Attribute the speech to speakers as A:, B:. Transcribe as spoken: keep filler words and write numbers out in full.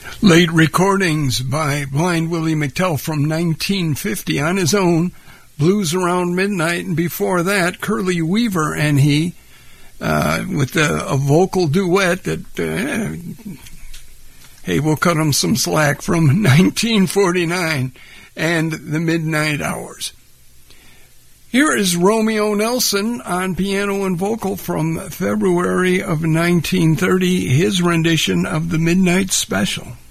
A: Late recordings by Blind Willie McTell from nineteen fifty on his own, Blues Around Midnight, and before that, Curly Weaver and he, uh, with a, a vocal duet that, uh, hey, we'll cut him some slack, from nineteen forty-nine, and The Midnight Hours. Here is Romeo Nelson on piano and vocal from February of nineteen thirty, his rendition of The Midnight Special.